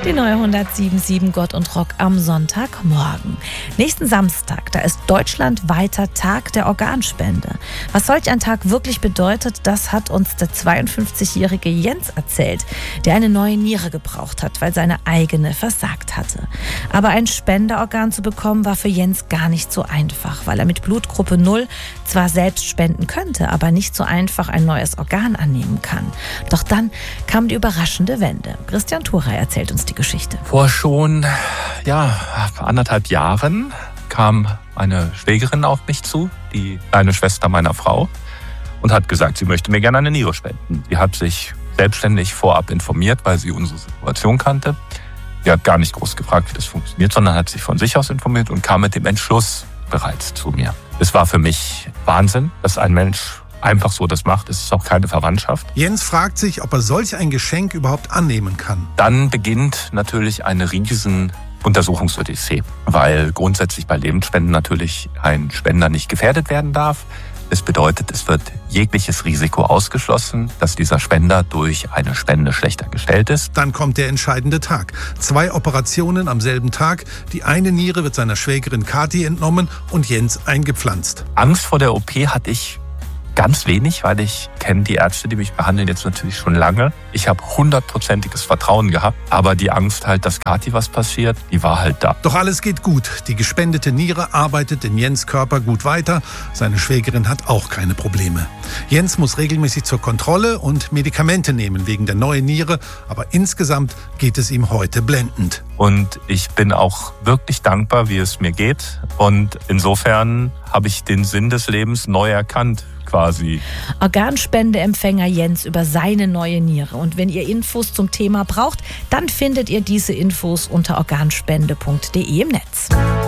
Die neue 107.7 Gott und Rock am Sonntagmorgen. Nächsten Samstag, da ist deutschlandweiter Tag der Organspende. Was solch ein Tag wirklich bedeutet, das hat uns der 52-jährige Jens erzählt, der eine neue Niere gebraucht hat, weil seine eigene versagt hatte. Aber ein Spenderorgan zu bekommen, war für Jens gar nicht so einfach, weil er mit Blutgruppe 0 zwar selbst spenden könnte, aber nicht so einfach ein neues Organ annehmen kann. Doch dann kam die überraschende Wende. Christian Thurey erzählt uns die Geschichte. Vor schon 1,5 Jahren kam eine Schwägerin auf mich zu, die kleine Schwester meiner Frau, und hat gesagt, sie möchte mir gerne eine Niere spenden. Sie hat sich selbstständig vorab informiert, weil sie unsere Situation kannte. Sie hat gar nicht groß gefragt, wie das funktioniert, sondern hat sich von sich aus informiert und kam mit dem Entschluss bereits zu mir. Es war für mich Wahnsinn, dass ein Mensch einfach so das macht. Es ist auch keine Verwandtschaft. Jens fragt sich, ob er solch ein Geschenk überhaupt annehmen kann. Dann beginnt natürlich eine riesen Untersuchungsodyssee, weil grundsätzlich bei Lebensspenden natürlich ein Spender nicht gefährdet werden darf. Das bedeutet, es wird jegliches Risiko ausgeschlossen, dass dieser Spender durch eine Spende schlechter gestellt ist. Dann kommt der entscheidende Tag. 2 Operationen am selben Tag. Die eine Niere wird seiner Schwägerin Kathi entnommen und Jens eingepflanzt. Angst vor der OP hatte ich ganz wenig, weil ich kenne die Ärzte, die mich behandeln, jetzt natürlich schon lange. Ich habe 100%iges Vertrauen gehabt, aber die Angst halt, dass Kathi was passiert, die war halt da. Doch alles geht gut. Die gespendete Niere arbeitet in Jens' Körper gut weiter. Seine Schwägerin hat auch keine Probleme. Jens muss regelmäßig zur Kontrolle und Medikamente nehmen wegen der neuen Niere, aber insgesamt geht es ihm heute blendend. Und ich bin auch wirklich dankbar, wie es mir geht. Und insofern habe ich den Sinn des Lebens neu erkannt. Quasi. Organspendeempfänger Jens über seine neue Niere. Und wenn ihr Infos zum Thema braucht, dann findet ihr diese Infos unter organspende.de im Netz.